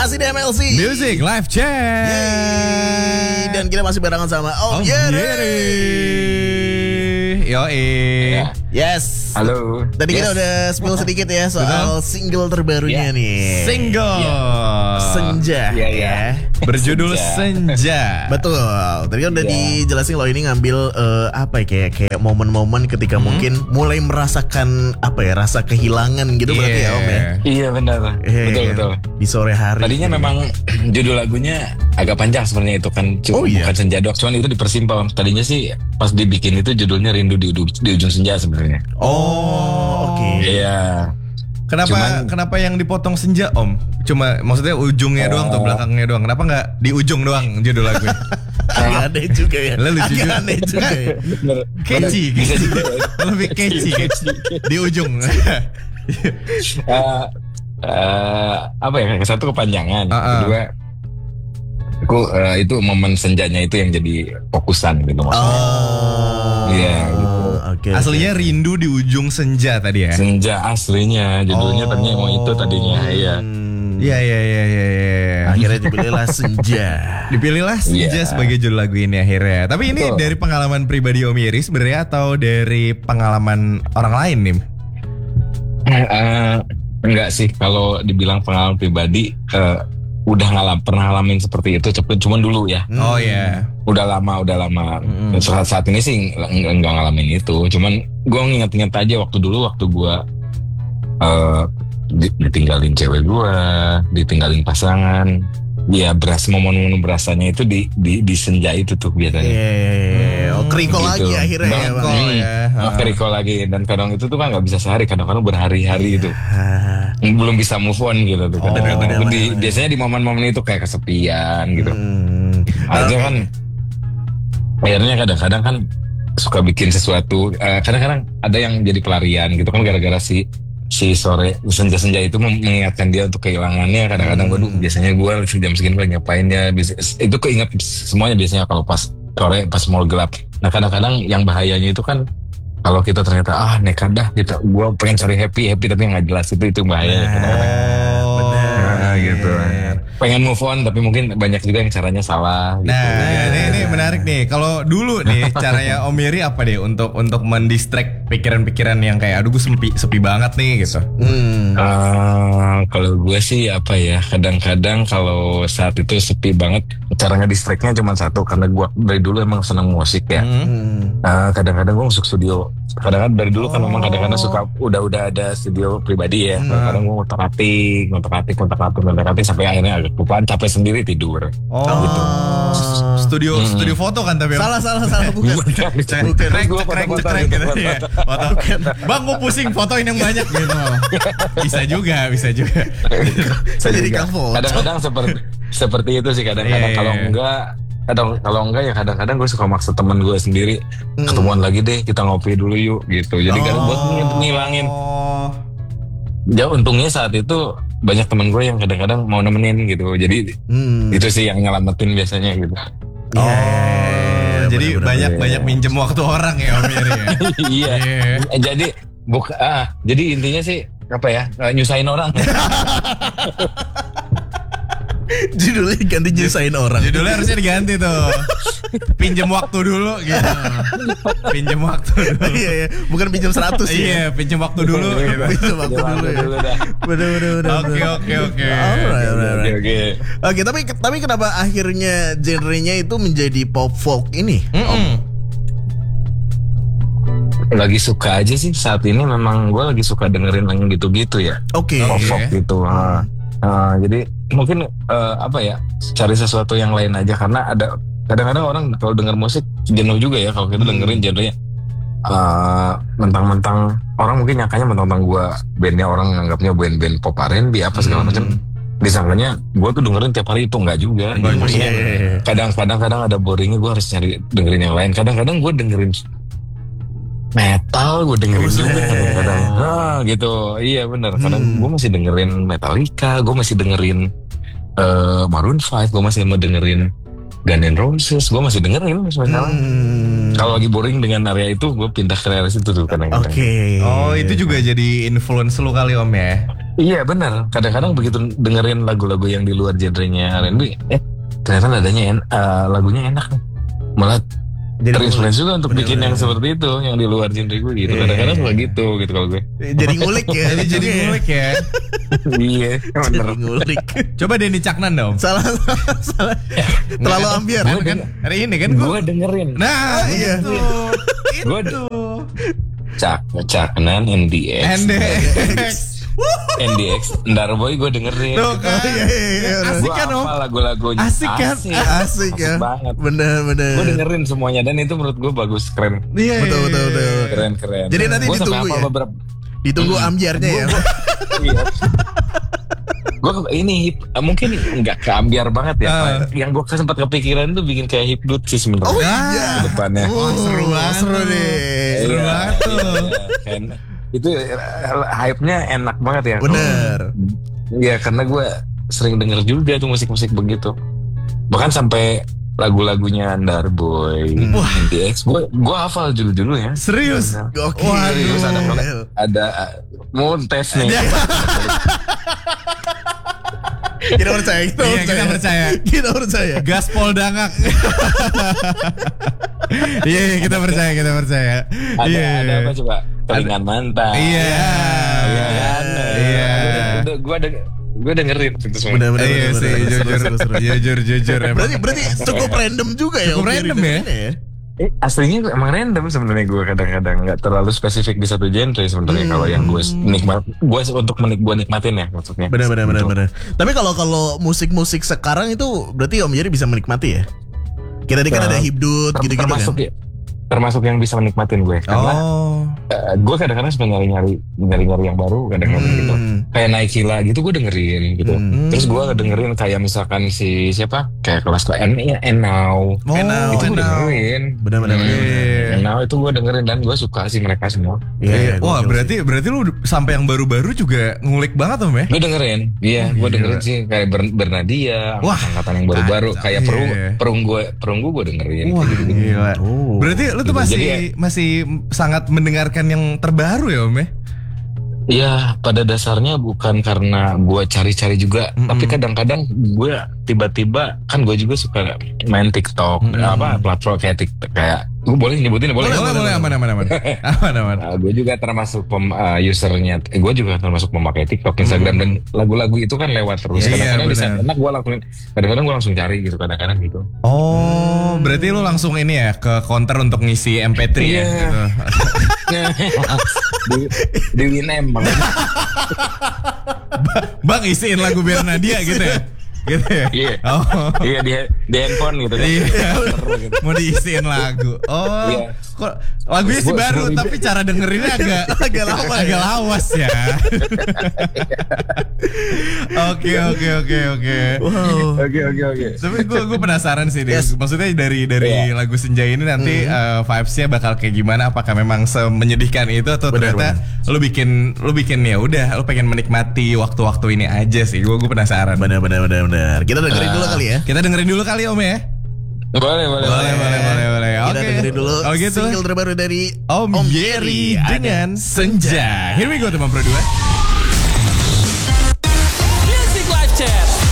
Masih di MLC Music Live Chat. Yeay. Dan kita masih barengan sama Om Yeri. Yoi. Yes. Halo. Tadi kita udah spill sedikit ya soal single terbarunya nih. Single Senja. Iya, iya. Ya. Berjudul Senja. Betul. Tadi kan udah dijelasin lo ini ngambil apa ya kayak momen-momen ketika mungkin mulai merasakan apa ya rasa kehilangan gitu berarti ya Om ya. Iya benar. Betul. Di sore hari. Tadinya memang judul lagunya agak panjang sebenarnya itu kan. Bukan Senja doang, cuman itu dipersimpel. Tadinya sih pas dibikin itu judulnya Rindu di ujung senja sebenarnya. Oh, oke. Iya. Kenapa yang dipotong senja Om? Cuma maksudnya ujungnya doang atau belakangnya doang? Kenapa nggak di ujung doang judul lagunya? Agak aneh juga ya. Agak aneh juga ya. Catchy. Bisa juga. Lebih catchy. Di ujung. Apa ya? Satu kepanjangan, kedua aku itu momen senjanya itu yang jadi fokusan gitu maksudnya. Iya. Gitu. Aslinya Rindu di ujung senja tadi ya. Senja aslinya judulnya tadinya mau itu tadinya. Iya. Iya. Akhirnya dipilihlah Senja. Dipilihlah Senja sebagai judul lagu ini akhirnya. Tapi ini dari pengalaman pribadi Om Yeri sebenarnya atau dari pengalaman orang lain nih? Enggak sih, kalau dibilang pengalaman pribadi udah pernah ngalamin seperti itu, cuman dulu ya. Oh ya. Udah lama. Saat ini sih enggak ngalamin itu, cuman gue nginget-nginget aja waktu gue ditinggalin cewek gue, ditinggalin pasangan. Ya momen-momen berasanya itu di senja itu tuh biasanya. Keriko gitu. lagi akhirnya ya Bang. Keriko lagi, dan kadang itu tuh kan nggak bisa sehari, kadang-kadang berhari-hari itu. Belum bisa move on gitu tuh. Biasanya di momen-momen itu kayak kesepian gitu. Aja kan akhirnya kadang-kadang kan suka bikin sesuatu. Kadang-kadang ada yang jadi pelarian gitu kan gara-gara si sore senja-senja itu mengingatkan dia untuk kehilangannya. Kadang-kadang biasanya gue jam segini lagi ngapain ya. Itu keinget semuanya biasanya kalau pas sore pas mau gelap. Nah kadang-kadang yang bahayanya itu kan kalau kita ternyata nekat dah kita, gue pengen cari happy tapi nggak jelas, itu bahaya kadang-kadang. Benar gitu. Pengen move on tapi mungkin banyak juga yang caranya salah gitu. Nah, ini menarik nih. Kalau dulu nih caranya Om Yeri apa deh untuk mendistract pikiran-pikiran yang kayak aduh gue sepi banget nih gitu. Kalau gue sih apa ya, kadang-kadang kalau saat itu sepi banget, caranya distractnya cuma satu, karena gue dari dulu emang senang musik ya. Kadang-kadang gue masuk studio. Kadang-kadang dari dulu kan memang kadang-kadang suka udah ada studio pribadi ya. Kadang-kadang gue ngotak-atik sampai akhirnya agak kelupaan, capek sendiri tidur. Gitu. Studio foto kan tapi salah bukan. Cekrek gitu. Bang gue pusing fotoin yang banyak gitu. Bisa juga. Saya jadi kang foto. Kadang-kadang seperti itu sih kadang-kadang. Kalau enggak ya kadang-kadang gue suka maksa teman gue sendiri, ketemuan lagi deh, kita ngopi dulu yuk gitu. Jadi kadang buat ngilangin. Ya untungnya saat itu banyak teman gue yang kadang-kadang mau nemenin gitu. Jadi itu sih yang nyelamatin biasanya gitu. Jadi banyak minjem waktu orang ya Om Yeri ya. Iya. Jadi intinya sih apa ya, nyusahin orang. Judulnya ganti nyusahin orang. Judulnya harusnya diganti tuh. Pinjem waktu dulu gitu. Pinjem waktu dulu. Iya. Bukan pinjem 100 ya. Iya, pinjem waktu dulu gitu. Pinjem waktu dulu ya. Bener. Oke. Alright. Oke, tapi kenapa akhirnya genrenya itu menjadi pop folk ini? Lagi suka aja sih saat ini, memang gue lagi suka dengerin yang gitu-gitu ya. Oke. Pop folk gitu. Jadi mungkin apa ya, cari sesuatu yang lain aja, karena ada kadang-kadang orang kalau denger musik jenuh juga ya kalau kita dengerin genrenya mentang-mentang orang mungkin nyangkanya mentang-mentang gue bandnya, orang nganggapnya band pop R&B apa segala macam, disangkanya gue tuh dengerin tiap hari, itu enggak juga. Maksudnya kadang-kadang ada boringnya, gue harus cari dengerin yang lain. Kadang-kadang gue dengerin metal, gue dengerin juga kadang-kadang. Gitu. Iya benar. Kadang gue masih dengerin Metallica, gue masih dengerin Maroon 5, gue masih mau dengerin Guns N' Roses, gue masih dengerin misalnya. Kalau lagi boring dengan area itu, gue pindah ke area situ tuh kadang-kadang. Oke. Oh, itu juga jadi influence lu kali Om ya? Iya benar. Kadang-kadang begitu dengerin lagu-lagu yang di luar genrenya R&B, ternyata lagunya enak nih. Malah Jadi terinspirasi juga untuk bener, bikin bener. yang seperti itu, yang di luar genre gue gitu. Iya. Kadang-kadang suka gitu kalau gue. Jadi ngulik ya. Jadi ngulik ya. Iya, Jadi bener. ngulik. Coba Denny Caknan dong. Salah. Terlalu ambiar. Kan hari ini kan Gue dengerin. Nah, iya. Itu. Caknan, NDX, NDX. NDX, Ndarboy gue dengerin. Tuh kan. Iya. Asik Gue kan, Om? hafal lagu-lagunya. Asik kan? Asik ya. banget. Bener. Gue dengerin semuanya dan itu menurut gue bagus, keren. Iya. Betul. Keren. Jadi nanti Gua sampai ditunggu hafal ya? beberapa. Ditunggu ambiarnya ya. Iya. Gue ini mungkin nggak keambiar banget ya. Yang gue sempat kepikiran tuh bikin kayak hipnot sih sebenarnya. Oh iya. Depannya. Seru banget. Seru nih. Seru banget tuh. Kan. Itu hype-nya enak banget ya. Bener. Iya karena gue sering denger juga tuh musik-musik begitu. Bahkan sampai lagu-lagunya Ndarboy, NDX, gue hafal judul-judulnya. Serius? Oke. Terus ada Montes nih. Kita percaya. Iya, kita percaya. Kita percaya. Gaspol Dangak. Iya, kita percaya. Ada apa coba? Kelingan mantan. Iya. Gue dengerin itu semua. Bener. Iya sih, jujur. Berarti cukup random juga ya. Cukup Om random Jerry ya? ini Aslinya emang random sebenarnya gue kadang-kadang nggak terlalu spesifik di satu genre sebenarnya kalau yang gue nikmatin ya maksudnya. Bener. Tapi kalau musik-musik sekarang itu berarti Om Jerry bisa menikmati ya? Kita kan ada hibdut gitu-gitu kan? Termasuk yang bisa menikmatin gue karena gue kadang-kadang suka nyari yang baru kadang-kadang gitu kayak Naikila gitu gue dengerin gitu terus gue dengerin kayak misalkan si siapa kayak kelas Enau itu gue dengerin Bener. Enau itu gue dengerin dan gue suka sih mereka semua. Wah, berarti lu sampai yang baru-baru juga ngulik banget Om ya? Gue dengerin, gue dengerin sih kayak Bernadia, angkatan yang baru-baru kayak Perunggu gue dengerin. Wah, gila. Berarti lu tuh Jadi, masih sangat mendengarkan yang terbaru ya Om ya? Iya, pada dasarnya bukan karena gue cari-cari juga, tapi kadang-kadang gue tiba-tiba kan gue juga suka main TikTok, platform kayak TikTok kayak gue boleh nyebutin boleh aman. Gue juga termasuk usernya, gue juga termasuk pemakai TikTok, Instagram dan lagu-lagu itu kan lewat terus. Kadang-kadang di saat enak gue lakuin, kadang-kadang gue langsung cari gitu, kadang-kadang gitu. Oh, berarti lu langsung ini ya ke counter untuk ngisi MP3 ya? Gitu. di Winem Bang isiin lagu Bernadia gitu ya? Gitu ya? Iya. Oh. Iya di handphone gitu kan. Iya. Mau diisiin lagu. Oh. Iya. Kok lagunya sih baru tapi cara dengerinnya agak lawas ya. Oke. Wow. Oke. Tapi gue penasaran sih deh. Maksudnya dari lagu Senja ini nanti vibes-nya bakal kayak gimana? Apakah memang semenyedihkan itu atau ternyata lu bikin ya udah lu pengen menikmati waktu-waktu ini aja sih. Gue penasaran. Bener. Kita dengerin dulu kali ya. Kita dengerin dulu kali Om ya. Boleh. Kita dengerin dulu gitu. single terbaru dari Om Jerry dengan Senja. Here we go teman berdua.